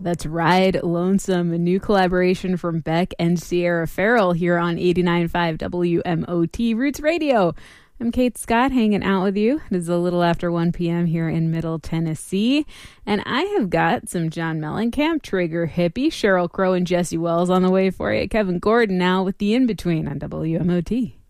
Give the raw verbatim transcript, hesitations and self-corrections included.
That's Ride Lonesome, a new collaboration from Beck and Sierra Farrell here on eighty-nine point five W M O T Roots Radio. I'm Kate Scott, hanging out with you. It is a little after one p.m. here in Middle Tennessee, and I have got some John Mellencamp, Trigger Hippie, Sheryl Crow, and Jesse Wells on the way for you. Kevin Gordon now with the In-Between on W M O T.